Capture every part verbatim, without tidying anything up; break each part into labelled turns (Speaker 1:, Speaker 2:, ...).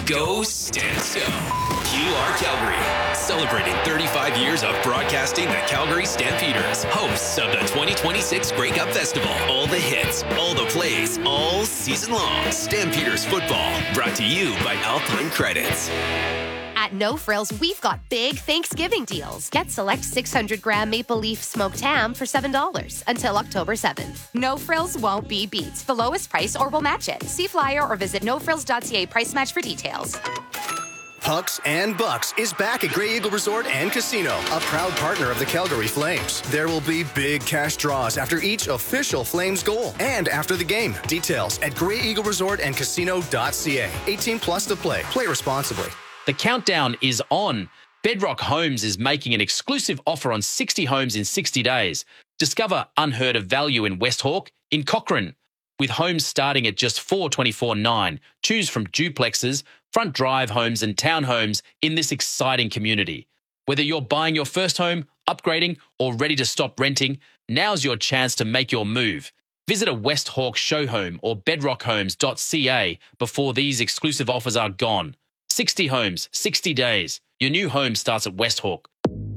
Speaker 1: Go Stanso. Q R Calgary, celebrating thirty-five years of broadcasting the Calgary Stampeders, hosts of the twenty twenty-six Grey Cup Festival. All the hits, all the plays, all season long. Stampeders football, brought to you by Alpine Credits.
Speaker 2: At No Frills, we've got big Thanksgiving deals. Get select six hundred gram maple leaf smoked ham for seven dollars until October seventh. No Frills won't be beat. The lowest price or we'll match it. See flyer or visit no frills dot c a price match for details.
Speaker 3: Pucks and Bucks is back at Grey Eagle Resort and Casino, a proud partner of the Calgary Flames. There will be big cash draws after each official Flames goal and after the game. Details at grey eagle resort and casino dot c a. eighteen plus to play. Play responsibly.
Speaker 4: The countdown is on. Bedrock Homes is making an exclusive offer on sixty homes in sixty days. Discover unheard of value in West Hawke, in Cochrane, with homes starting at just four hundred twenty-four thousand nine hundred dollars. Choose from duplexes, front drive homes and townhomes in this exciting community. Whether you're buying your first home, upgrading, or ready to stop renting, now's your chance to make your move. Visit a West Hawke show home or bedrock homes dot c a before these exclusive offers are gone. sixty homes, sixty days. Your new home starts at West Hawke.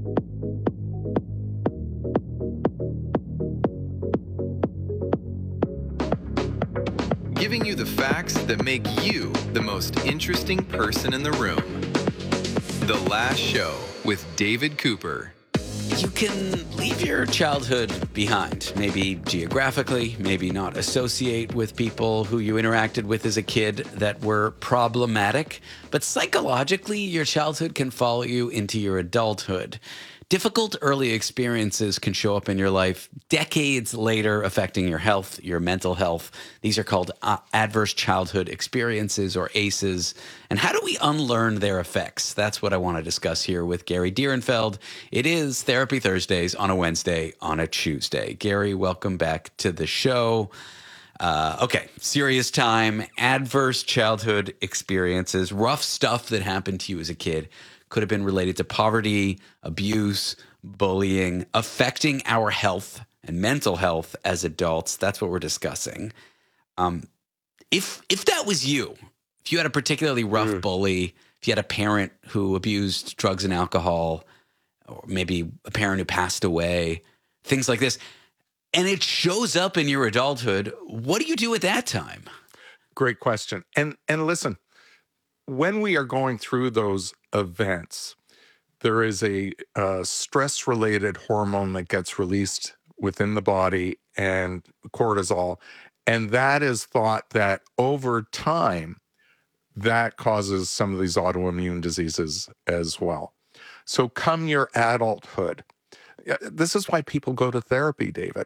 Speaker 5: Giving you the facts that make you the most interesting person in the room. The Last Show with David Cooper.
Speaker 6: You can leave your childhood behind, maybe geographically, maybe not associate with people who you interacted with as a kid that were problematic, but psychologically, your childhood can follow you into your adulthood. Difficult early experiences can show up in your life decades later, affecting your health, your mental health. These are called uh, adverse childhood experiences, or A C Es. And how do we unlearn their effects? That's what I want to discuss here with Gary Dierenfeld. It is Therapy Thursdays on a Wednesday, on a Tuesday. Gary, welcome back to the show. Uh, okay, serious time, adverse childhood experiences, rough stuff that happened to you as a kid. Could have been related to poverty, abuse, bullying, affecting our health and mental health as adults. That's what we're discussing. Um, if if that was you, if you had a particularly rough mm. bully, if you had a parent who abused drugs and alcohol, or maybe a parent who passed away, things like this, and it shows up in your adulthood, what do you do at that time?
Speaker 7: Great question. And and listen, when we are going through those events, there is a, a stress-related hormone that gets released within the body, and cortisol, and that is thought that over time, that causes some of these autoimmune diseases as well. So come your adulthood, this is why people go to therapy, David.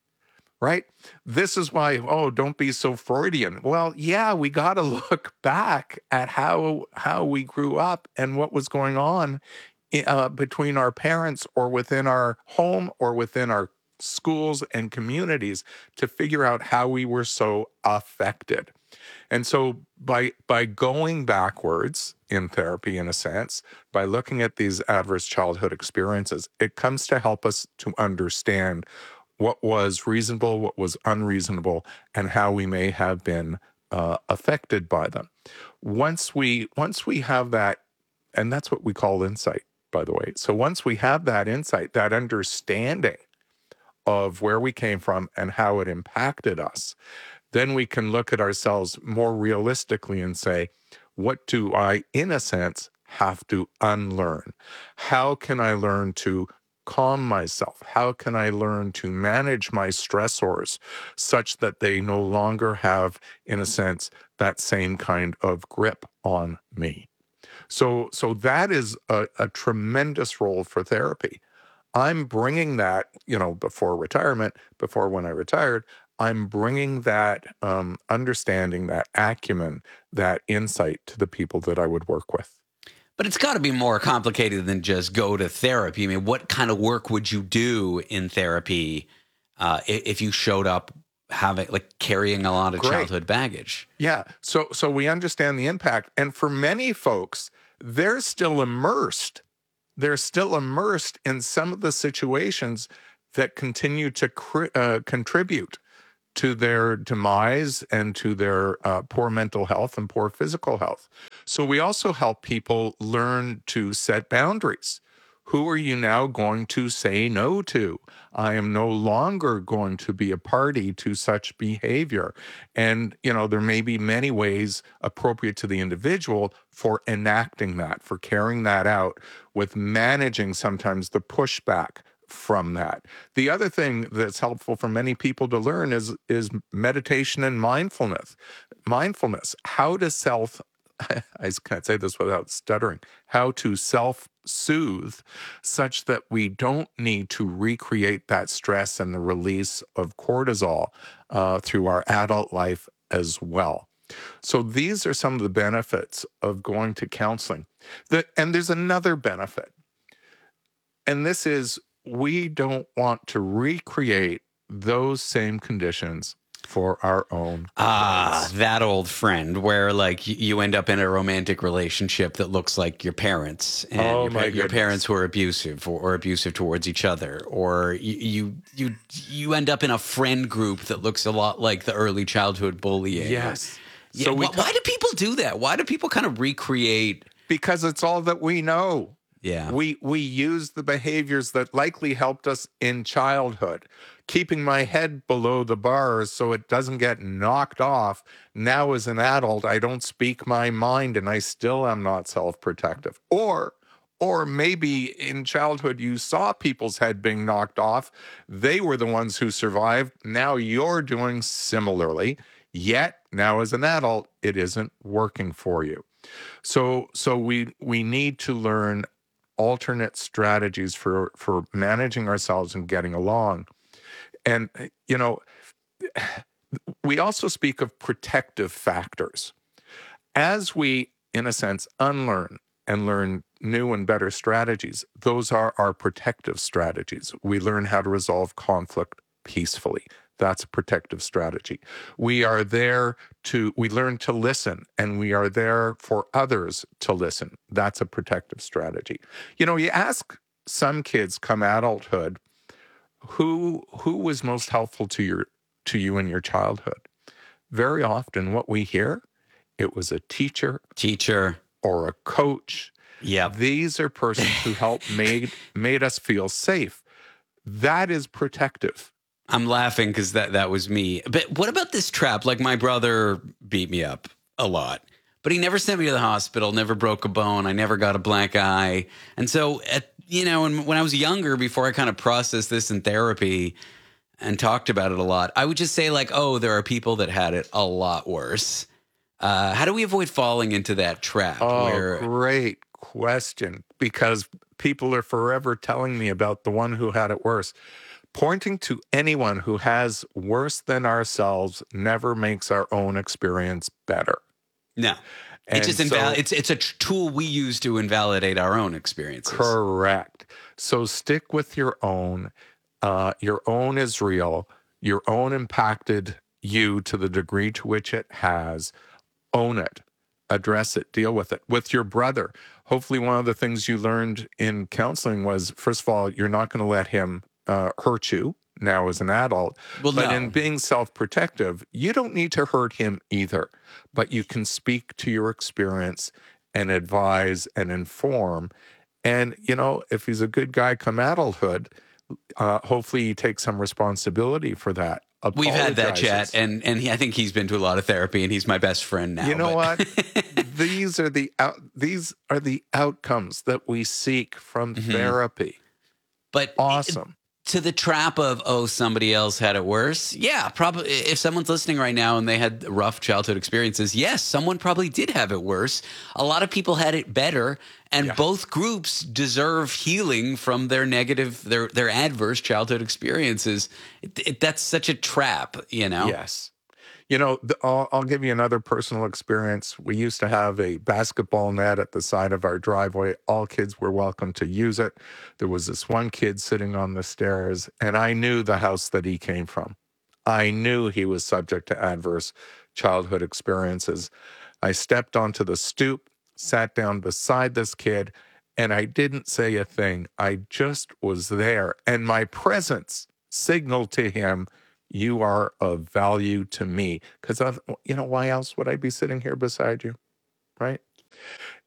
Speaker 7: Right? This is why, oh, don't be so Freudian. Well, yeah, we got to look back at how how we grew up and what was going on uh, between our parents or within our home or within our schools and communities to figure out how we were so affected. And so by by going backwards in therapy, in a sense, by looking at these adverse childhood experiences, it comes to help us to understand what was reasonable, what was unreasonable, and how we may have been uh, affected by them. Once we once we have that, and that's what we call insight, by the way. So once we have that insight, that understanding of where we came from and how it impacted us, then we can look at ourselves more realistically and say, what do I, in a sense, have to unlearn? How can I learn to calm myself? How can I learn to manage my stressors such that they no longer have, in a sense, that same kind of grip on me? So, so that is a, a tremendous role for therapy. I'm bringing that, you know, before retirement, before when I retired, I'm bringing that um, understanding, that acumen, that insight to the people that I would work with.
Speaker 6: But it's got to be more complicated than just go to therapy. I mean, what kind of work would you do in therapy uh, if you showed up having, like, carrying a lot of
Speaker 7: Great.
Speaker 6: childhood baggage?
Speaker 7: Yeah. So, so we understand the impact. And for many folks, they're still immersed. They're still immersed in some of the situations that continue to cr- uh, contribute to their demise and to their uh, poor mental health and poor physical health. So we also help people learn to set boundaries. Who are you now going to say no to? I am no longer going to be a party to such behavior. And, you know, there may be many ways appropriate to the individual for enacting that, for carrying that out, with managing sometimes the pushback from that. The other thing that's helpful for many people to learn is, is meditation and mindfulness. Mindfulness, how to self I can't say this without stuttering, how to self-soothe such that we don't need to recreate that stress and the release of cortisol uh, through our adult life as well. So these are some of the benefits of going to counseling. The, and there's another benefit, and this is we don't want to recreate those same conditions for our own
Speaker 6: Ah,
Speaker 7: kids.
Speaker 6: that old friend where like y- you end up in a romantic relationship that looks like your parents and
Speaker 7: Oh,
Speaker 6: your,
Speaker 7: my
Speaker 6: your
Speaker 7: goodness.
Speaker 6: parents who are abusive or, or abusive towards each other, or you, you you you end up in a friend group that looks a lot like the early childhood bullying.
Speaker 7: Yes.
Speaker 6: Yeah,
Speaker 7: So we
Speaker 6: wh- why do people do that? Why do people kind of recreate?
Speaker 7: Because it's all that we know.
Speaker 6: Yeah.
Speaker 7: We we use the behaviors that likely helped us in childhood. Keeping my head below the bars so it doesn't get knocked off. Now as an adult, I don't speak my mind and I still am not self-protective. Or or maybe in childhood you saw people's head being knocked off. They were the ones who survived. Now you're doing similarly. Yet now as an adult, it isn't working for you. So so we we need to learn alternate strategies for for managing ourselves and getting along. And you know, we also speak of protective factors. As we, in a sense, unlearn and learn new and better strategies, those are our protective strategies. We learn how to resolve conflict peacefully. That's a protective strategy. We are there to, we learn to listen, and we are there for others to listen. That's a protective strategy. You know, you ask some kids come adulthood, who who was most helpful to your to you in your childhood? Very often what we hear, it was a teacher
Speaker 6: Teacher.
Speaker 7: or a coach.
Speaker 6: Yep.
Speaker 7: These are persons who helped made made us feel safe. That is protective.
Speaker 6: I'm laughing because that, that was me. But what about this trap? Like my brother beat me up a lot, but he never sent me to the hospital, never broke a bone. I never got a black eye. And so, at, you know, and when I was younger, before I kind of processed this in therapy and talked about it a lot, I would just say like, oh, there are people that had it a lot worse. Uh, how do we avoid falling into that trap?
Speaker 7: Oh,
Speaker 6: where,
Speaker 7: great question. Because people are forever telling me about the one who had it worse. Pointing to anyone who has worse than ourselves never makes our own experience better.
Speaker 6: no.
Speaker 7: And
Speaker 6: It's just
Speaker 7: so-
Speaker 6: inval- it's it's a tr- tool we use to invalidate our own experiences.
Speaker 7: Correct. So stick with your own. Uh, your own is real. Your own impacted you to the degree to which it has. Own it. Address it. Deal with it. With your brother. Hopefully one of the things you learned in counseling was, first of all, you're not going to let him uh, hurt you now as an adult.
Speaker 6: Well,
Speaker 7: but
Speaker 6: no.
Speaker 7: in being self-protective, you don't need to hurt him either. But you can speak to your experience and advise and inform. And, you know, if he's a good guy come adulthood, uh, hopefully he takes some responsibility for that.
Speaker 6: We've had that chat,
Speaker 7: Apologizes.
Speaker 6: and and he, I think he's been to a lot of therapy, and he's my best friend now.
Speaker 7: You know
Speaker 6: but-
Speaker 7: what? These are the out, these are the outcomes that we seek from
Speaker 6: Mm-hmm.
Speaker 7: therapy.
Speaker 6: But
Speaker 7: Awesome.
Speaker 6: to the trap of, oh, somebody else had it worse. Yeah, probably. If someone's listening right now and they had rough childhood experiences, yes, someone probably did have it worse. A lot of people had it better, and both groups deserve healing from their negative, their their adverse childhood experiences. It, it, that's such a trap, you know?
Speaker 7: Yes. You know, the, I'll, I'll give you another personal experience. We used to have a basketball net at the side of our driveway. All kids were welcome to use it. There was this one kid sitting on the stairs, and I knew the house that he came from. I knew he was subject to adverse childhood experiences. I stepped onto the stoop, sat down beside this kid, and I didn't say a thing. I just was there, and my presence signaled to him, you are of value to me. Because, you know, why else would I be sitting here beside you, right?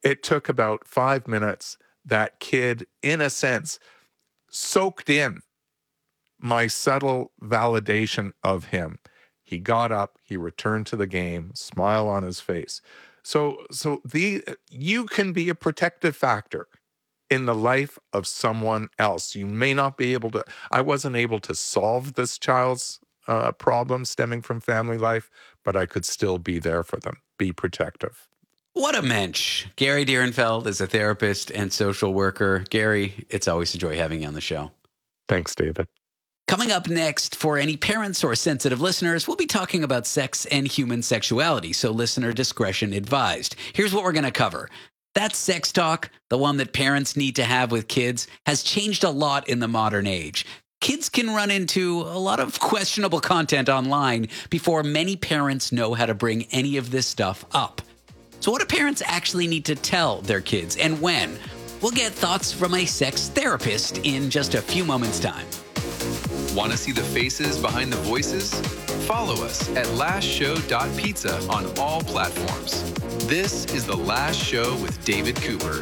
Speaker 7: It took about five minutes. That kid, in a sense, soaked in my subtle validation of him. He got up, he returned to the game, smile on his face. So, so the you can be a protective factor in the life of someone else. You may not be able to, I wasn't able to solve this child's uh, problem stemming from family life, but I could still be there for them, be protective.
Speaker 6: What a mensch. Gary Dierenfeld is a therapist and social worker. Gary, it's always a joy having you on the show.
Speaker 7: Thanks, David.
Speaker 6: Coming up next, for any parents or sensitive listeners, we'll be talking about sex and human sexuality, so listener discretion advised. Here's what we're going to cover. That sex talk, the one that parents need to have with kids, has changed a lot in the modern age. Kids can run into a lot of questionable content online before many parents know how to bring any of this stuff up. So what do parents actually need to tell their kids, and when? We'll get thoughts from a sex therapist in just a few moments' time.
Speaker 5: Want to see the faces behind the voices? Follow us at last show dot pizza on all platforms. This is The Last Show with David Cooper.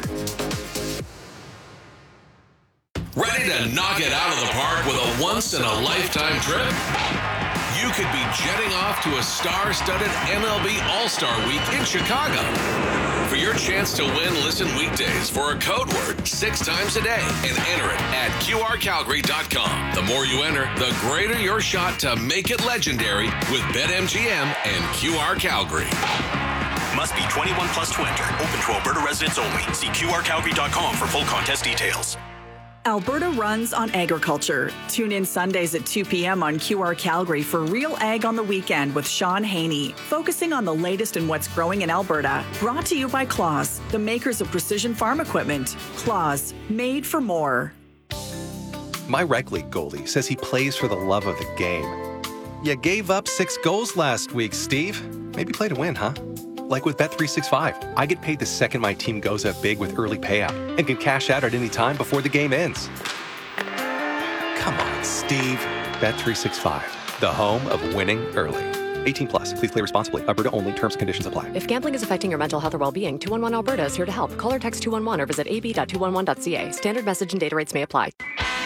Speaker 1: Ready to knock it out of the park with a once-in-a-lifetime trip? You could be jetting off to a star-studded M L B All-Star Week in Chicago. For your chance to win, listen weekdays for a code word six times a day and enter it at Q R Calgary dot com. The more you enter, the greater your shot to make it legendary with BetMGM and Q R Calgary.
Speaker 8: Must be twenty-one plus to enter. Open to Alberta residents only. See Q R Calgary dot com for full contest details.
Speaker 9: Alberta runs on agriculture. Tune in Sundays at two p.m. on Q R Calgary for Real Ag on the Weekend with Sean Haney, focusing on the latest in what's growing in Alberta. Brought to you by Claas, the makers of precision farm equipment. Claas, made for more.
Speaker 10: My rec league goalie says he plays for the love of the game. You gave up six goals last week, Steve. Maybe play to win, huh? Like with Bet three sixty-five, I get paid the second my team goes up big with early payout and can cash out at any time before the game ends. Come on, Steve. Bet three sixty-five, the home of winning early. eighteen plus. Please play responsibly. Alberta only. Terms and conditions apply.
Speaker 11: If gambling is affecting your mental health or well-being, two one one Alberta is here to help. Call or text two one one or visit a b dot two one one dot c a. Standard message and data rates may apply.